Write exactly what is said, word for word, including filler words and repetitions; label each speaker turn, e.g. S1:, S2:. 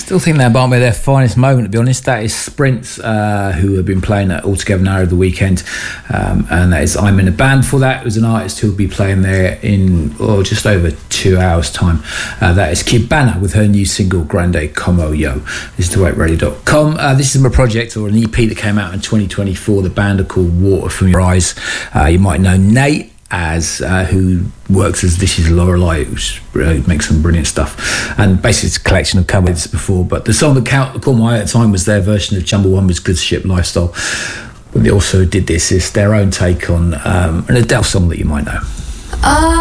S1: Still think that might be their finest moment, to be honest. That is Sprints, uh, who have been playing at All Together Now over the weekend. Um, and that is I'm in a Band for that. It was an artist who will be playing there in oh, just over two hours' time. Uh, that is Kibana with her new single, Grande Como Yo. This is the wake radio dot com. Uh, this is my project, or an E P that came out in twenty twenty-four. The band are called Water From Your Eyes. Uh, you might know Nate, as uh, who works as This Is Lorelei, which really makes some brilliant stuff, and basically it's a collection of covers before, but the song that caught my eye at the time was their version of Chumbawamba's Good Ship Lifestyle, but they also did this. It's their own take on um, an Adele song that you might know.
S2: Uh